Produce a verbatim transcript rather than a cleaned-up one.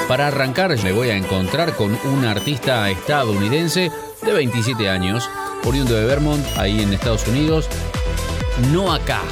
Para arrancar me voy a encontrar con un artista estadounidense de veintisiete años, oriundo de Vermont, ahí en Estados Unidos. No acá,